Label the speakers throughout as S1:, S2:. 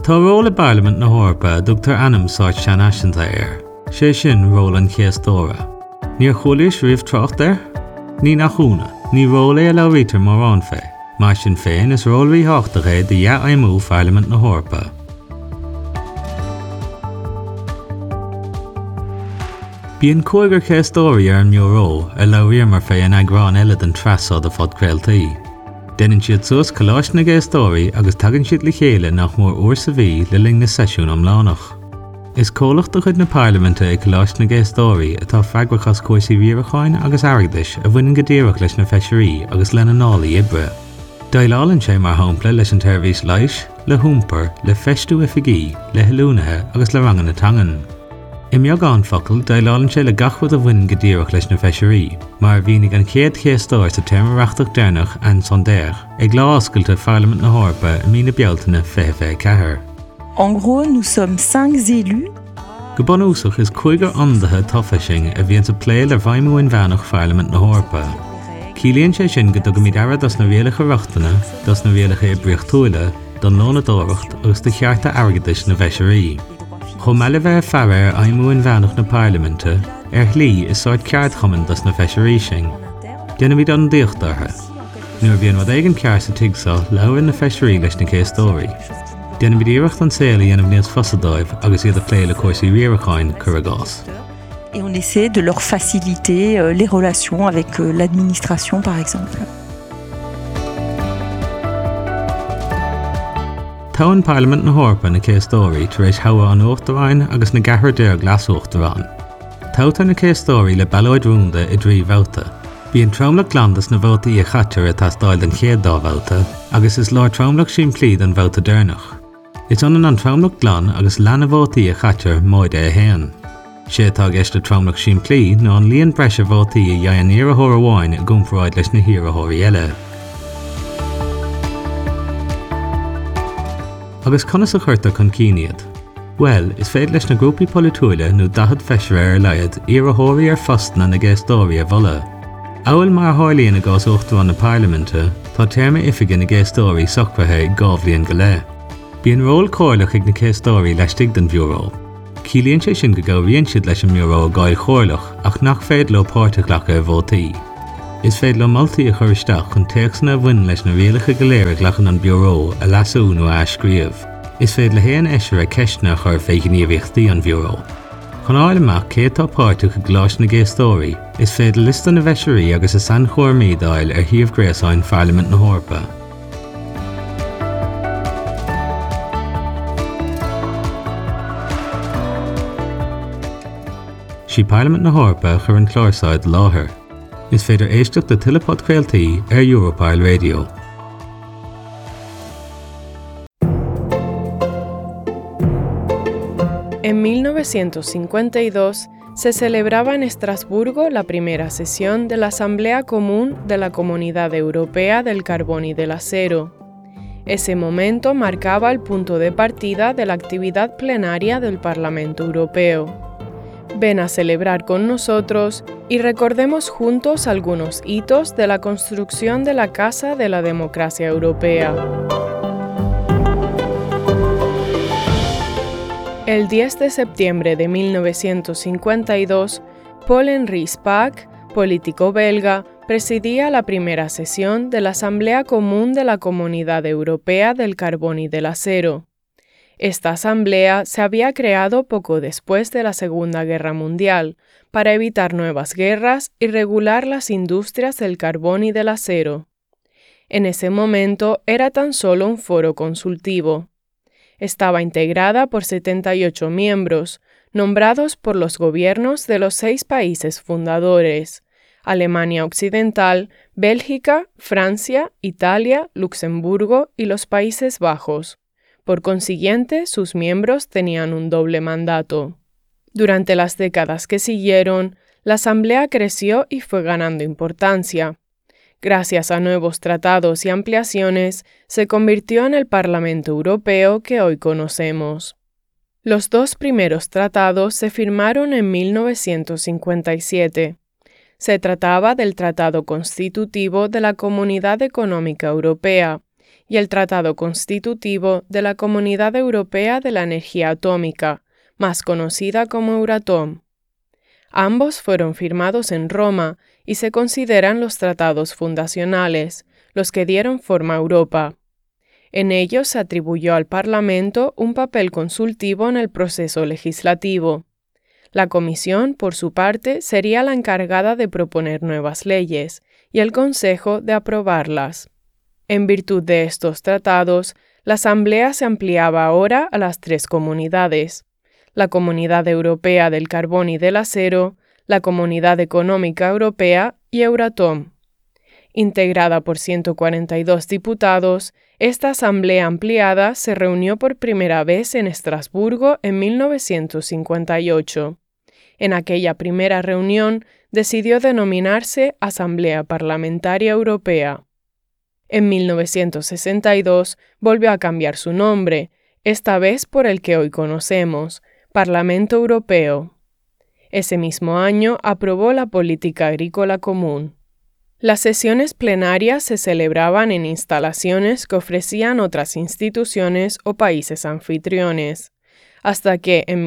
S1: Tá ról Parliament na Hórpa dúgtar anam sáit sean aisinta sé sin ról an chéastóra. Níor chuailís riamh trocht ní nach chúna, ní ról é a lerítar mar an fé. Mar sin féin is ról ríthachta de dhé aimú Parliament na Hórpa. Bíonn cúigear chéastóirí ar an móró a leríar mar fé an agrán eile den trasad a fod creaaltaí. Déanann siad suas coláis na géastóirí agus tagann siad le chéile nach mór uair sa bhí le ling na seisiún amlánach. Is cólacht do chuid na Parliamente ag coláis na géastóirí atá freagrachas cóisí bhíoracháin agus airgdais a bhaineann go dtíreach leis na feisirí agus le na nálaí ibre. Daileálann sé mar hampla leis an téirbhís leighis, le húmpar, le feistú oifigí, le heilúnathe agus le rangan na tangan. I mbeagán focail daileálann sé le gachfud a bhain go dtíreach leis na feisirí, mar bhínig an chéad chéastóir sa téimeachtach déarnach an sondéir ag lá-oscailte Parliament na Hórpa i mína bealtaine 2024.
S2: En gros, nous sommes 5 élus.
S1: Go bunúsach is cúigear andathe tofaising a bhíonn sa pléil ar bhaimúin bheanach Parliament na Hórpa. Cílíonn sé sin go do go míid airad as na bhéalacha reachtaine, das na bhéalacha ibriochtúile, don lónadóireacht agus de chearta airgeadais na bheisirí. Chomh meile bheith fearir aimúin bheanach na Parliamente, lí is sáid ceart chumann das na feisirí sin. Déanam míad an díochtartha. Nuair bhíonn rud éigean ceart sa tigsá leabhair na feisirí leis na chéastóirí. Déanam míad iireacht an saola dhéanamh níos fosadóibh agus iad a pléile cóisí riaracháin chur agás.
S2: Et on essaie de leur faciliter les relations avec l'administration, par exemple.
S1: Táin Parliament na Hórpa na chéastóirí tar éis hawa an uachtaráin agus na gahar déir glasúachtarán. Táta na chéastóirí le bailóid rúnda i drí bhóta. Bhíonn trámlach glandas na bhótaí a chatar atá stáil an chéad dá bhóta, agus is lár trámlach sin plíd an bhóta déarnach. Is anan an trámlach glan agus leanna bhótaí a chatar móide a héan. Sé tá gceiste trámlach sin plí ná an líon breise bhótaí a dhéan iarthóir amháin a gcumpráid leis na hiarthóirí eile. Agus conas a chuirta chun cíniad. Well, is féad leis na grúpaí polúile nó dahad feisir ar leiad iarthóirí ar fostna na géastóirí a bhola. Áil mar tharlaíonn a gás uachtarán na Parliamente, tá téirme oifigigh na géastóirí socrtha ag gábhlíonn go le. Bíonn ról cóirlach ag na chéastóirí leistigh den bhiúró. Cílíonn sé sin go gabhríonn siad leis an móró gáil chóirlach ach nach féad le páirteach a bhótaí. Is féad le moltaí a churisteach chun teachsanna bhain leis na bhéalacha go léirigh lechan an bheoró a lasú nó a scríomh. Is féad le héan eisiir a ceistena chur féigeníomhíochtaí an bheoró. Chun áil amach cétá páirteach a gláis na géastóirí, is féad lista na bheisirí agus a san chóirmídáil ar thaobh gréasáin Parliament na Hórpa. Sí Parliament na Hórpa chur an chláirsáid láthair. Is féidir éisteach de tuileád creaaltaí ar Europile Radio.
S3: En 1952 se celebraba en Estrasburgo la primera sesión de la Asamblea Común de la Comunidad Europea del Carbón y del Acero. Ese momento marcaba el punto de partida de la actividad plenaria del Parlamento Europeo. Ven a celebrar con nosotros y recordemos juntos algunos hitos de la construcción de la Casa de la Democracia Europea. El 10 de septiembre de 1952, Paul-Henri Spaak, político belga, presidía la primera sesión de la Asamblea Común de la Comunidad Europea del Carbón y del Acero. Esta asamblea se había creado poco después de la Segunda Guerra Mundial para evitar nuevas guerras y regular las industrias del carbón y del acero. En ese momento era tan solo un foro consultivo. Estaba integrada por 78 miembros, nombrados por los gobiernos de los 6 países fundadores: Alemania Occidental, Bélgica, Francia, Italia, Luxemburgo y los Países Bajos. Por consiguiente, sus miembros tenían un doble mandato. Durante las décadas que siguieron, la Asamblea creció y fue ganando importancia. Gracias a nuevos tratados y ampliaciones, se convirtió en el Parlamento Europeo que hoy conocemos. Los 2 primeros tratados se firmaron en 1957. Se trataba del Tratado Constitutivo de la Comunidad Económica Europea y el Tratado Constitutivo de la Comunidad Europea de la Energía Atómica, más conocida como Euratom. Ambos fueron firmados en Roma y se consideran los tratados fundacionales, los que dieron forma a Europa. En ellos se atribuyó al Parlamento un papel consultivo en el proceso legislativo. La Comisión, por su parte, sería la encargada de proponer nuevas leyes y el Consejo de aprobarlas. En virtud de estos tratados, la Asamblea se ampliaba ahora a las 3 comunidades: la Comunidad Europea del Carbón y del Acero, la Comunidad Económica Europea y Euratom. Integrada por 142 diputados, esta asamblea ampliada se reunió por primera vez en Estrasburgo en 1958. En aquella primera reunión decidió denominarse Asamblea Parlamentaria Europea. En 1962 volvió a cambiar su nombre, esta vez por el que hoy conocemos, Parlamento Europeo. Ese mismo año aprobó la Política Agrícola Común. Las sesiones plenarias se celebraban en instalaciones que ofrecían otras instituciones o países anfitriones, hasta que en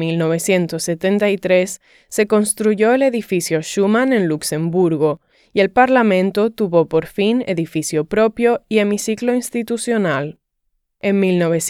S3: 1973 se construyó el edificio Schuman en Luxemburgo y el Parlamento tuvo por fin edificio propio y hemiciclo institucional. En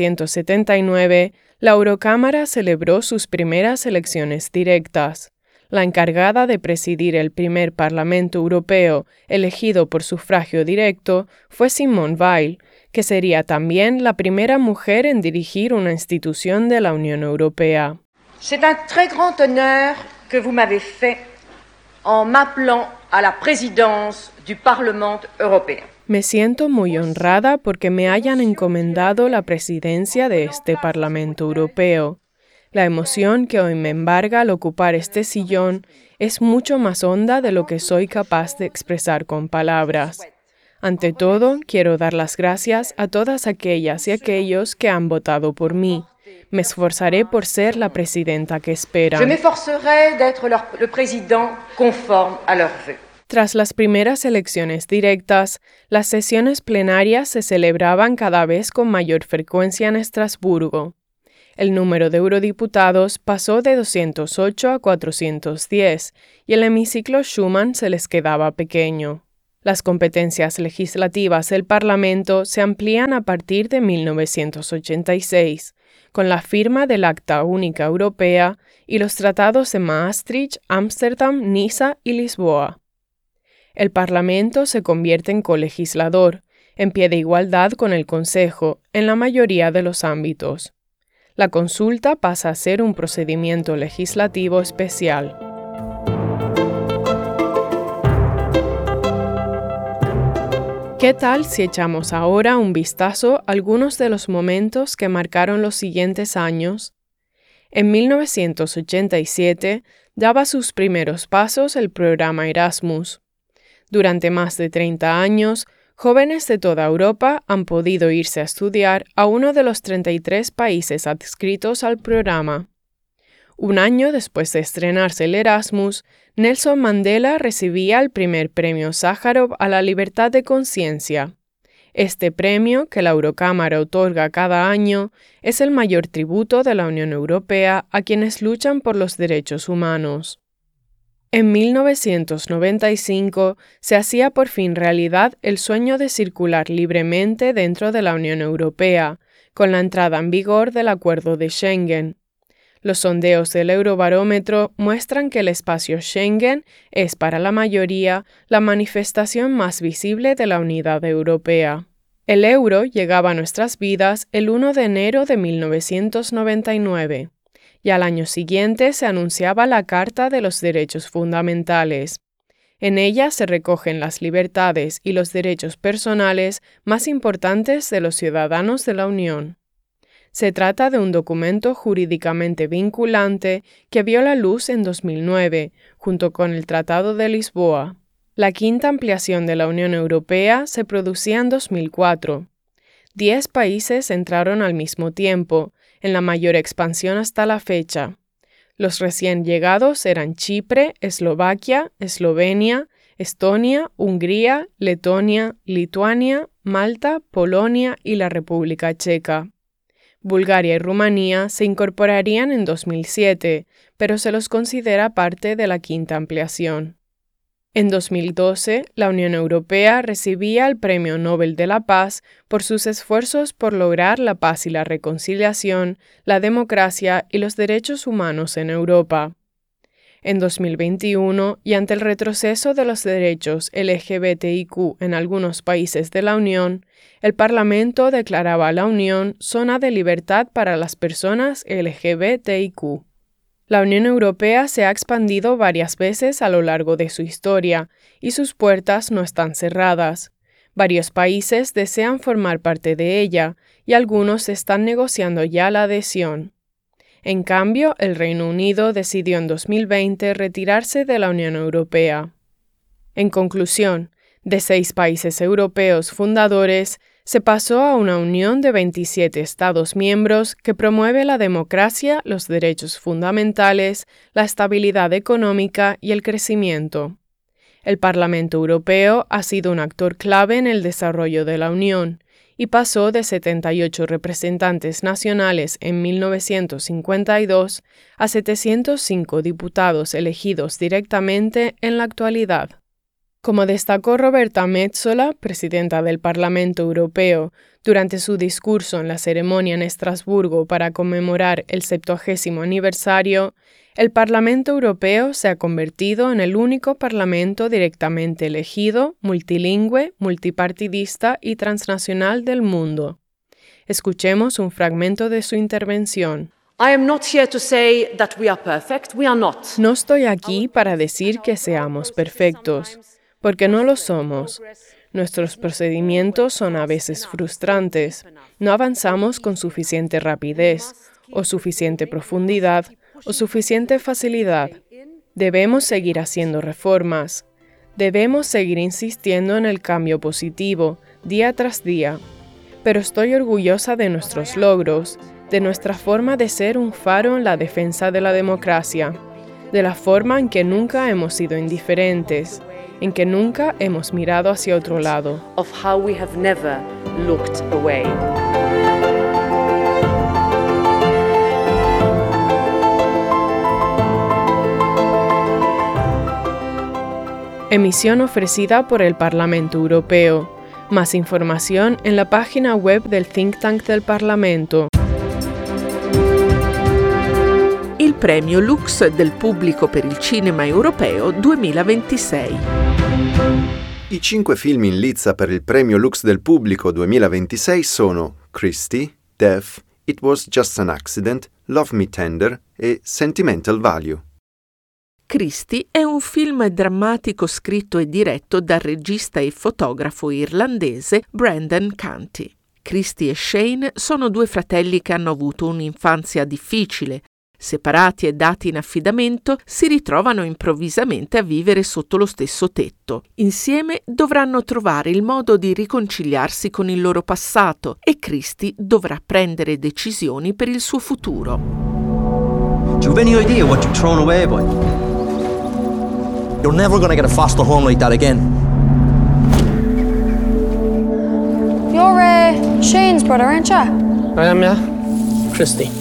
S3: 1979, la Eurocámara celebró sus primeras elecciones directas. La encargada de presidir el primer Parlamento Europeo elegido por sufragio directo fue Simone Veil, que sería también la primera mujer en dirigir una institución de la Unión Europea.
S4: C'est un très grand honneur que vous m'avez fait en m'appelant à la présidence du Parlement européen.
S3: Me siento muy honrada porque me hayan encomendado la presidencia de este Parlamento Europeo. La emoción que hoy me embarga al ocupar este sillón es mucho más honda de lo que soy capaz de expresar con palabras. Ante todo, quiero dar las gracias a todas aquellas y aquellos que han votado por mí. Me esforzaré por ser la presidenta que esperan.
S4: Je m'efforcerai d'être le président conforme à leurs vœux.
S3: Tras las primeras elecciones directas, las sesiones plenarias se celebraban cada vez con mayor frecuencia en Estrasburgo. El número de eurodiputados pasó de 208 a 410 y el hemiciclo Schuman se les quedaba pequeño. Las competencias legislativas del Parlamento se amplían a partir de 1986, con la firma del Acta Única Europea y los tratados de Maastricht, Ámsterdam, Niza y Lisboa. El Parlamento se convierte en colegislador, en pie de igualdad con el Consejo, en la mayoría de los ámbitos. La consulta pasa a ser un procedimiento legislativo especial. ¿Qué tal si echamos ahora un vistazo a algunos de los momentos que marcaron los siguientes años? En 1987 daba sus primeros pasos el programa Erasmus. Durante más de 30 años, jóvenes de toda Europa han podido irse a estudiar a uno de los 33 países adscritos al programa. Un año después de estrenarse el Erasmus, Nelson Mandela recibía el primer premio Sájarov a la libertad de conciencia. Este premio, que la Eurocámara otorga cada año, es el mayor tributo de la Unión Europea a quienes luchan por los derechos humanos. En 1995 se hacía por fin realidad el sueño de circular libremente dentro de la Unión Europea, con la entrada en vigor del Acuerdo de Schengen. Los sondeos del Eurobarómetro muestran que el espacio Schengen es para la mayoría la manifestación más visible de la unidad europea. El euro llegaba a nuestras vidas el 1 de enero de 1999. Y al año siguiente se anunciaba la Carta de los Derechos Fundamentales. En ella se recogen las libertades y los derechos personales más importantes de los ciudadanos de la Unión. Se trata de un documento jurídicamente vinculante que vio la luz en 2009, junto con el Tratado de Lisboa. La quinta ampliación de la Unión Europea se producía en 2004. 10 países entraron al mismo tiempo, en la mayor expansión hasta la fecha. Los recién llegados eran Chipre, Eslovaquia, Eslovenia, Estonia, Hungría, Letonia, Lituania, Malta, Polonia y la República Checa. Bulgaria y Rumanía se incorporarían en 2007, pero se los considera parte de la quinta ampliación. En 2012, la Unión Europea recibía el Premio Nobel de la Paz por sus esfuerzos por lograr la paz y la reconciliación, la democracia y los derechos humanos en Europa. En 2021, y ante el retroceso de los derechos LGBTIQ en algunos países de la Unión, el Parlamento declaraba a la Unión zona de libertad para las personas LGBTIQ. La Unión Europea se ha expandido varias veces a lo largo de su historia, y sus puertas no están cerradas. Varios países desean formar parte de ella, y algunos están negociando ya la adhesión. En cambio, el Reino Unido decidió en 2020 retirarse de la Unión Europea. En conclusión, de 6 países europeos fundadores, se pasó a una unión de 27 Estados miembros que promueve la democracia, los derechos fundamentales, la estabilidad económica y el crecimiento. El Parlamento Europeo ha sido un actor clave en el desarrollo de la Unión y pasó de 78 representantes nacionales en 1952 a 705 diputados elegidos directamente en la actualidad. Como destacó Roberta Metsola, presidenta del Parlamento Europeo, durante su discurso en la ceremonia en Estrasburgo para conmemorar el 70º aniversario, el Parlamento Europeo se ha convertido en el único parlamento directamente elegido, multilingüe, multipartidista y transnacional del mundo. Escuchemos un fragmento de su intervención. No estoy aquí para decir que seamos perfectos, porque no lo somos. Nuestros procedimientos son a veces frustrantes. No avanzamos con suficiente rapidez, o suficiente profundidad, o suficiente facilidad. Debemos seguir haciendo reformas. Debemos seguir insistiendo en el cambio positivo, día tras día. Pero estoy orgullosa de nuestros logros, de nuestra forma de ser un faro en la defensa de la democracia, de la forma en que nunca hemos sido indiferentes, en que nunca hemos mirado hacia otro lado.
S4: Of how we have never looked away.
S3: Emisión ofrecida por el Parlamento Europeo. Más información en la página web del Think Tank del Parlamento.
S5: Il premio Lux del pubblico per il cinema europeo 2026.
S6: I 5 film in lizza per il premio Lux del pubblico 2026 sono Christie, Death, It Was Just an Accident, Love Me Tender e Sentimental Value.
S5: Christie è un film drammatico scritto e diretto dal regista e fotografo irlandese Brendan Canty. Christie e Shane sono 2 fratelli che hanno avuto un'infanzia difficile. Separati e dati in affidamento, si ritrovano improvvisamente a vivere sotto lo stesso tetto. Insieme dovranno trovare il modo di riconciliarsi con il loro passato e Christie dovrà prendere decisioni per il suo futuro.
S7: Do you have any idea what you've thrown away, boy? You're never gonna get a foster home like that again.
S8: You're Shane's brother, aren't you?
S9: I am, yeah. Christie.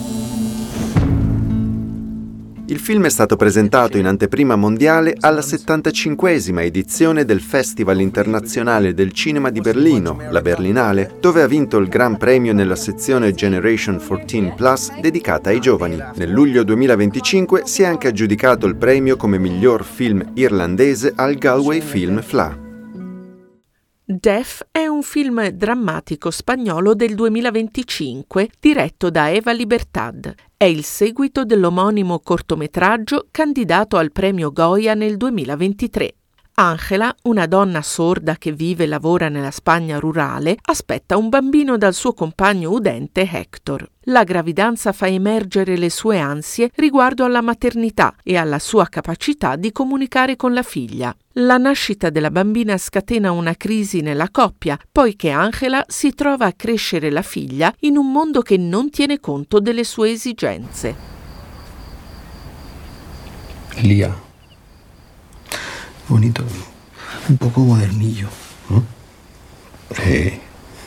S6: Il film è stato presentato in anteprima mondiale alla 75esima edizione del Festival Internazionale del Cinema di Berlino, la Berlinale, dove ha vinto il Gran Premio nella sezione Generation 14+ dedicata ai giovani. Nel luglio 2025 si è anche aggiudicato il premio come miglior film irlandese al Galway Film Fleadh.
S5: Death è un film drammatico spagnolo del 2025 diretto da Eva Libertad. È il seguito dell'omonimo cortometraggio candidato al premio Goya nel 2023. Ángela, una donna sorda che vive e lavora nella Spagna rurale, aspetta un bambino dal suo compagno udente Héctor. La gravidanza fa emergere le sue ansie riguardo alla maternità e alla sua capacità di comunicare con la figlia. La nascita della bambina scatena una crisi nella coppia, poiché Ángela si trova a crescere la figlia in un mondo che non tiene conto delle sue esigenze.
S10: Lía. Bonito, un poco modernillo. Sì.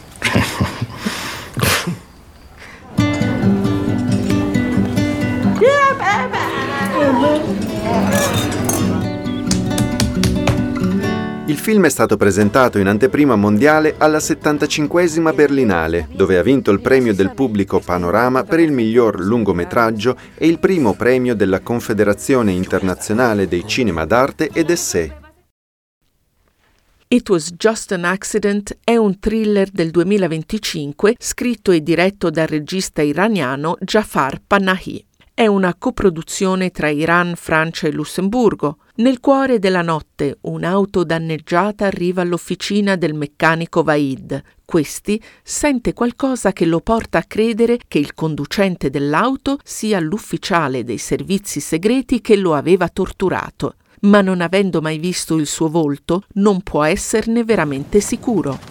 S6: Il film è stato presentato in anteprima mondiale alla 75esima Berlinale, dove ha vinto il premio del pubblico Panorama per il miglior lungometraggio e il primo premio della Confederazione Internazionale dei Cinema d'Arte ed Essai.
S5: It Was Just an Accident è un thriller del 2025 scritto e diretto dal regista iraniano Jafar Panahi. È una coproduzione tra Iran, Francia e Lussemburgo. Nel cuore della notte, un'auto danneggiata arriva all'officina del meccanico Vaid. Questi sente qualcosa che lo porta a credere che il conducente dell'auto sia l'ufficiale dei servizi segreti che lo aveva torturato. Ma non avendo mai visto il suo volto, non può esserne veramente sicuro.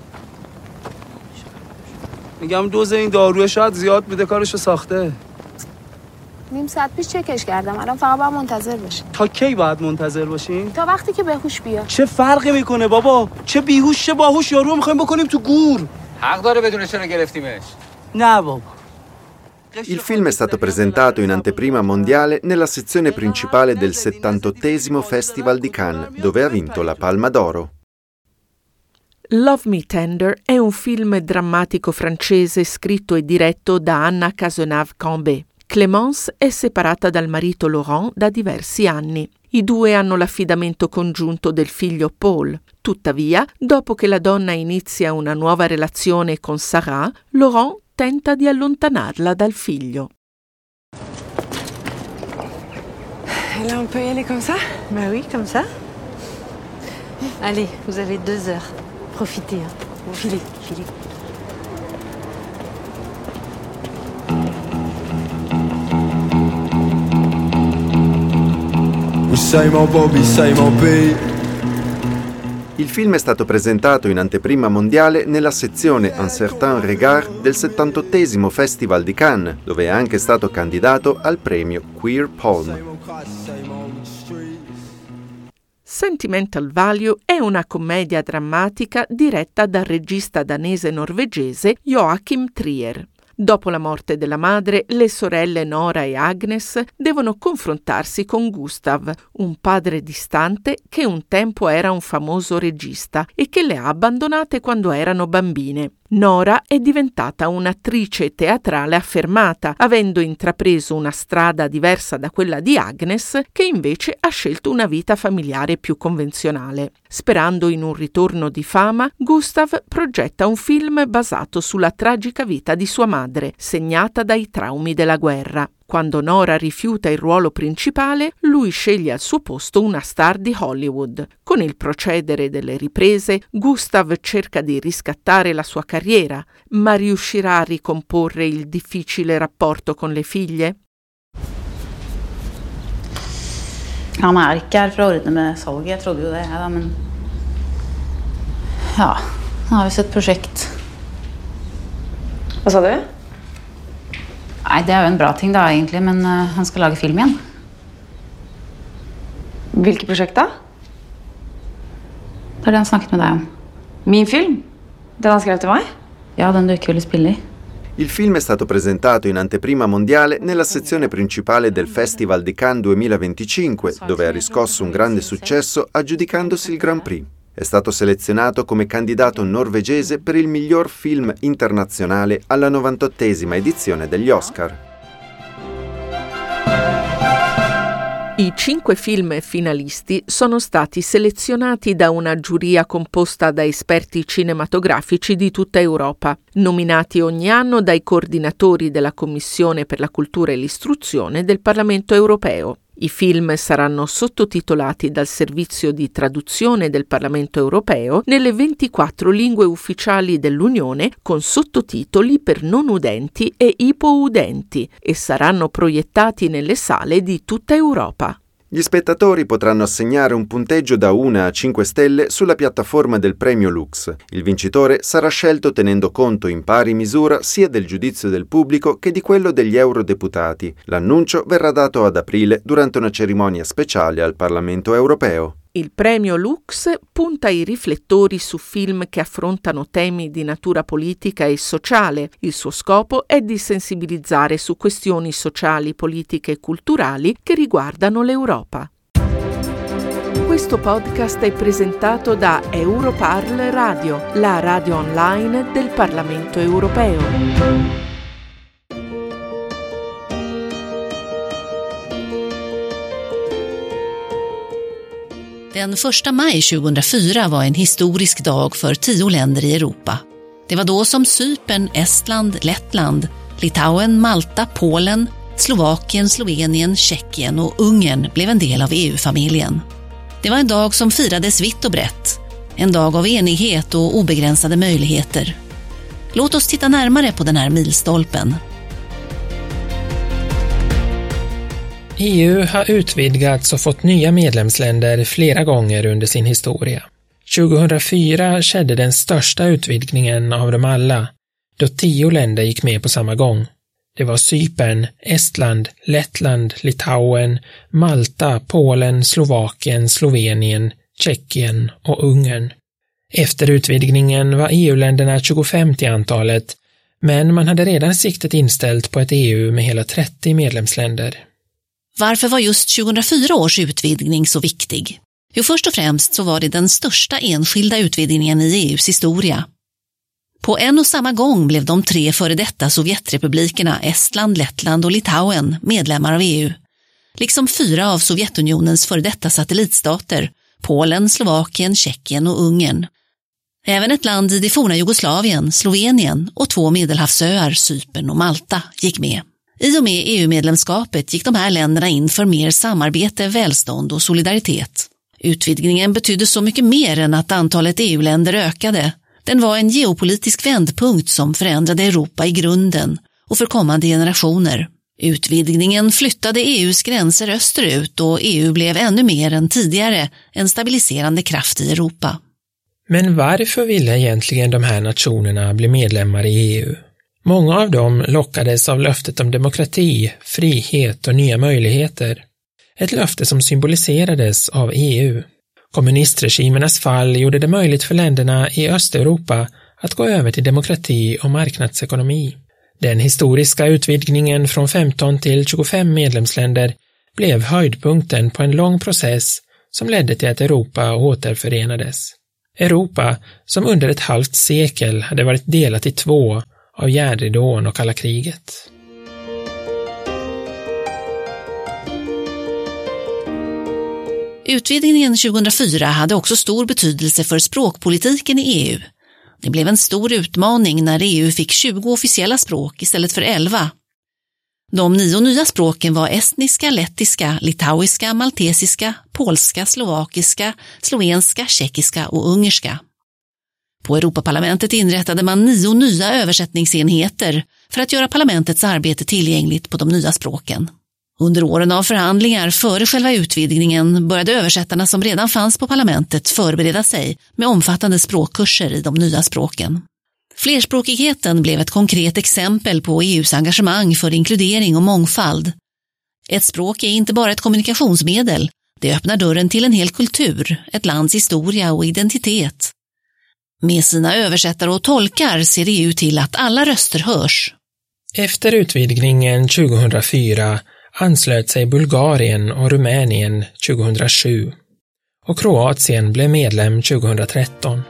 S11: میگم دوز این داروی شاید زیاد بوده کارشو ساخته.
S8: نیم ساعت پیش چکش کردم. الان فقط باید منتظر باشیم.
S11: تا کی باید منتظر باشیم؟
S8: تا وقتی که بهوش بیاد.
S11: چه فرقی میکنه بابا؟ چه بیهوش چه باهوش یارو میخوایم بکنیم تو گور.
S12: حق داره بدون چرا گرفتیمش.
S11: نه بابا.
S6: Il film è stato presentato in anteprima mondiale nella sezione principale del 78esimo Festival di Cannes, dove ha vinto la Palma d'Oro.
S5: Love Me Tender è un film drammatico francese scritto e diretto da Anna Cazenave-Cambé. Clémence è separata dal marito Laurent da diversi anni. I due hanno l'affidamento congiunto del figlio Paul. Tuttavia, dopo che la donna inizia una nuova relazione con Sarah, Laurent tenta di allontanarla dal figlio.
S13: Et là, on peut y aller comme ça?
S14: Bah oui, comme ça. Allez, vous avez 2 heures. Profitez, hein. Filez, filez.
S6: Il film è stato presentato in anteprima mondiale nella sezione Un certain regard del 78esimo Festival di Cannes, dove è anche stato candidato al premio Queer Palm.
S5: Sentimental Value è una commedia drammatica diretta dal regista danese-norvegese Joachim Trier. Dopo la morte della madre, le sorelle Nora e Agnes devono confrontarsi con Gustav, un padre distante che un tempo era un famoso regista e che le ha abbandonate quando erano bambine. Nora è diventata un'attrice teatrale affermata, avendo intrapreso una strada diversa da quella di Agnes, che invece ha scelto una vita familiare più convenzionale. Sperando in un ritorno di fama, Gustav progetta un film basato sulla tragica vita di sua madre, segnata dai traumi della guerra. Quando Nora rifiuta il ruolo principale, lui sceglie al suo posto una star di Hollywood. Con il procedere delle riprese, Gustav cerca di riscattare la sua carriera, ma riuscirà a ricomporre il difficile rapporto con le figlie?
S15: Han ikke her for å ordne med salget, jeg trodde jo det, da, men ja, nå har vi sett prosjekt.
S13: Hva sa du?
S15: Nei, det er jo en bra ting da, egentlig, men han skal lage film igjen.
S13: Hvilket prosjekt da?
S15: Det er det han snakket med deg om.
S13: Min film? Den han skrev til meg?
S15: Ja, den du ikke ville spille i.
S6: Il film è stato presentato in anteprima mondiale nella sezione principale del Festival di Cannes 2025, dove ha riscosso un grande successo aggiudicandosi il Grand Prix. È stato selezionato come candidato norvegese per il miglior film internazionale alla 98esima edizione degli Oscar.
S5: I 5 film finalisti sono stati selezionati da una giuria composta da esperti cinematografici di tutta Europa, nominati ogni anno dai coordinatori della Commissione per la Cultura e l'Istruzione del Parlamento Europeo. I film saranno sottotitolati dal servizio di traduzione del Parlamento Europeo nelle 24 lingue ufficiali dell'Unione con sottotitoli per non udenti e ipoudenti e saranno proiettati nelle sale di tutta Europa.
S6: Gli spettatori potranno assegnare un punteggio da 1 a 5 stelle sulla piattaforma del premio Lux. Il vincitore sarà scelto tenendo conto in pari misura sia del giudizio del pubblico che di quello degli eurodeputati. L'annuncio verrà dato ad aprile durante una cerimonia speciale al Parlamento europeo.
S5: Il premio Lux punta i riflettori su film che affrontano temi di natura politica e sociale. Il suo scopo è di sensibilizzare su questioni sociali, politiche e culturali che riguardano l'Europa. Questo podcast è presentato da Europarl Radio, la radio online del Parlamento europeo.
S10: Den 1 maj 2004 var en historisk dag för 10 länder i Europa. Det var då som Cypern, Estland, Lettland, Litauen, Malta, Polen, Slovakien, Slovenien, Tjeckien och Ungern blev en del av EU-familjen. Det var en dag som firades vitt och brett. En dag av enighet och obegränsade möjligheter. Låt oss titta närmare på den här milstolpen.
S16: EU har utvidgats och fått nya medlemsländer flera gånger under sin historia. 2004 skedde den största utvidgningen av dem alla, då 10 länder gick med på samma gång. Det var Cypern, Estland, Lettland, Litauen, Malta, Polen, Slovakien, Slovenien, Tjeckien och Ungern. Efter utvidgningen var EU-länderna 25 till antalet, men man hade redan siktet inställt på ett EU med hela 30 medlemsländer.
S10: Varför var just 2004 års utvidgning så viktig? Jo, först och främst så var det den största enskilda utvidgningen i EUs historia. På en och samma gång blev de 3 före detta Sovjetrepublikerna Estland, Lettland och Litauen medlemmar av EU. Liksom 4 av Sovjetunionens före detta satellitstater, Polen, Slovakien, Tjeckien och Ungern. Även ett land i det forna Jugoslavien, Slovenien och 2 medelhavsöar, Cypern och Malta, gick med. I och med EU-medlemskapet gick de här länderna in för mer samarbete, välstånd och solidaritet. Utvidgningen betydde så mycket mer än att antalet EU-länder ökade. Den var en geopolitisk vändpunkt som förändrade Europa i grunden och för kommande generationer. Utvidgningen flyttade EUs gränser österut och EU blev ännu mer än tidigare en stabiliserande kraft i Europa.
S16: Men varför ville egentligen de här nationerna bli medlemmar i EU? Många av dem lockades av löftet om demokrati, frihet och nya möjligheter. Ett löfte som symboliserades av EU. Kommunistregimernas fall gjorde det möjligt för länderna i Östeuropa att gå över till demokrati och marknadsekonomi. Den historiska utvidgningen från 15 till 25 medlemsländer blev höjdpunkten på en lång process som ledde till att Europa återförenades. Europa, som under ett halvt sekel hade varit delat i 2 av järnridån och kalla kriget.
S10: Utvidgningen 2004 hade också stor betydelse för språkpolitiken i EU. Det blev en stor utmaning när EU fick 20 officiella språk istället för 11. De 9 nya språken var estniska, lettiska, litauiska, maltesiska, polska, slovakiska, slovenska, tjeckiska och ungerska. På Europaparlamentet inrättade man 9 nya översättningsenheter för att göra parlamentets arbete tillgängligt på de nya språken. Under åren av förhandlingar före själva utvidgningen började översättarna som redan fanns på parlamentet förbereda sig med omfattande språkkurser i de nya språken. Flerspråkigheten blev ett konkret exempel på EUs engagemang för inkludering och mångfald. Ett språk är inte bara ett kommunikationsmedel, det öppnar dörren till en hel kultur, ett lands historia och identitet. Med sina översättare och tolkar ser EU till att alla röster hörs.
S16: Efter utvidgningen 2004 anslöt sig Bulgarien och Rumänien 2007 och Kroatien blev medlem 2013.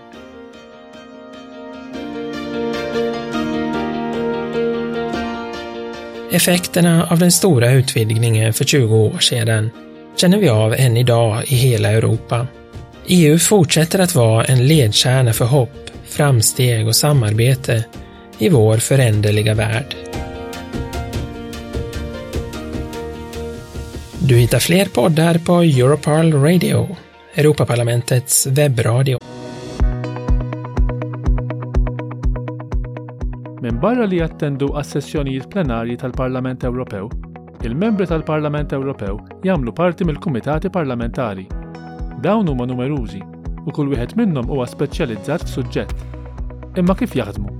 S16: Effekterna av den stora utvidgningen för 20 år sedan känner vi av än idag i hela Europa. EU fortsätter att vara en ledstjärna för hopp, framsteg och samarbete i vår föränderliga värld. Du hittar fler poddar på Europarl Radio, Europaparlamentets webbradio.
S17: Minn barra li jattendu għas-sessjonijiet plenarji tal-Parlament Ewropew, il-membri tal-Parlament Ewropew jagħmlu parti mill-kumitati parlamentari. Dawn huma numerużi u kull wieħed minnhom huwa speċjalizzat f'suġġett. Imma kif jaħdmu?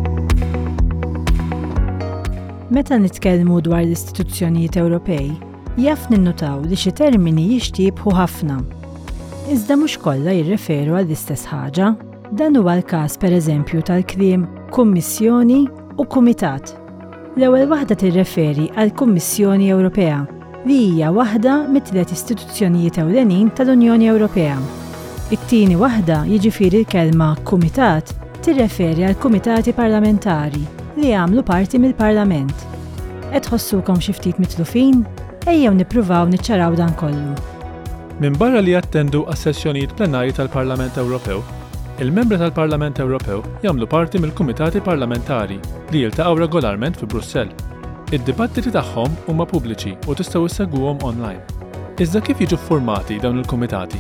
S18: Meta nitkellmu dwar l-istituzzjonijiet Ewropej, Jaf ninnutaw li xi termini jixtiebħu ħafna. Iżda mhux kollha jirreferu għall-istess ħaġa. Dan huwa l-każ pereżempju tal-kliem kummissjoni u kumitat. L-ewwel waħda tirreferi għall Kummissjoni Ewropea li hija waħda mit-tliet istituzzjonijiet ewlenin tal-Unjoni Ewropea. It-tieni waħda, jiġifieri l-kelma kumitat, tirreferi għal kumitati parlamentari li jagħmlu parti mill-Parlament. Qed tħossukom xi ftit mitlufin? Ejjew nippruvaw niċċaraw dan kollu.
S17: Minn barra li jattendu għas-sessjonijiet plenarji tal-Parlament Ewropew, il-membri tal-Parlament Ewropew jagħmlu parti mill-kumitati parlamentari li jiltaqgħu regolarment fi Brussell. Id-dibattiti tagħhom huma pubbliċi u tistgħu issegwuhom online. Iżda kif jiġu ffurmati dawn il-kumitati?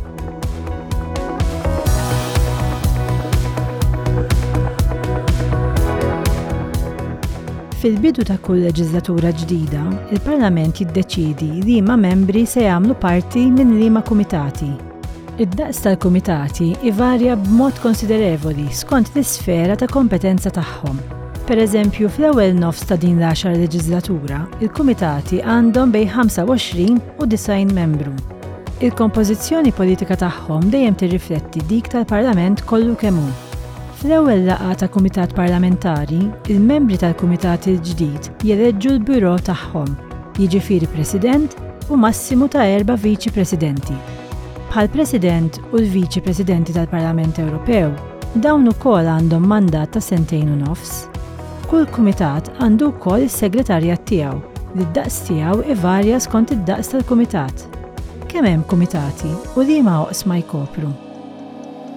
S18: Fil-bidu ta' kull leġislatura ġdida, il-Parlament jiddeċiedi li ma' membri se jagħmlu parti minn liema kumitati. Id-daqs tal-kumitati ivarja b'mod konsiderevoli skont l-isfera ta' kompetenza tagħhom. Pereżempju, fl-ewwel nofs ta' din l-10 leġislatura, il-kumitati għandhom bejn 25 u 90 membru. Il-kompożizzjoni politika tagħhom dejjem tirrifletti dik tal-Parlament kollu kemm hu. Fl-ewwel laqgħa ta' kumitat parlamentari, il-membri tal-kumitat il-ġdid jeleġġu l-buro tagħhom, jiġifieri President u massimu ta' 4 Viċi Presidenti. Bħal President u l-Viċi Presidenti tal-Parlament Ewropew, dawn ukoll għandhom mandat ta' 2 u nofs. Kull kumitat għandu wkoll is-segretarjat tiegħu li d-daqs tiegħu ivarja skont id-daqs tal-kumitat. Kemm hemm kumitati u liema oqsma jkopru?